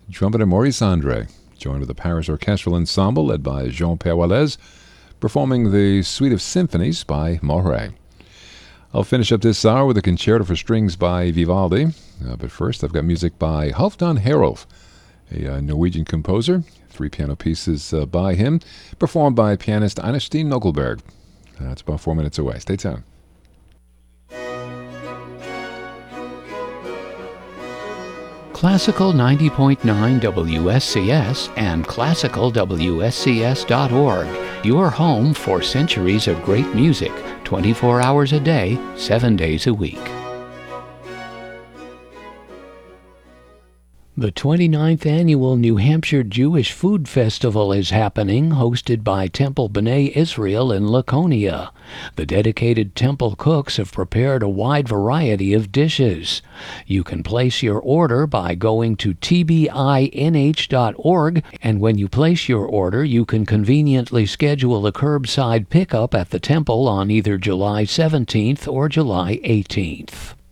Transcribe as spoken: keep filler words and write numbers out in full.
Trumpeter Maurice Andre, joined with the Paris Orchestral Ensemble led by Jean-Pierre Wallace, performing the Suite of Symphonies by Maurer. I'll finish up this hour with a concerto for strings by Vivaldi. Uh, but first, I've got music by Halfdan Herolf, a uh, Norwegian composer. Three piano pieces uh, by him, performed by pianist Einarstein Nokelberg. Uh, it's about four minutes away. Stay tuned. Classical ninety point nine W S C S and classical W S C S dot org. Your home for centuries of great music, twenty-four hours a day, seven days a week. The twenty-ninth Annual New Hampshire Jewish Food Festival is happening, hosted by Temple B'nai Israel in Laconia. The dedicated temple cooks have prepared a wide variety of dishes. You can place your order by going to T B I N H dot org, and when you place your order, you can conveniently schedule a curbside pickup at the temple on either July seventeenth or July eighteenth.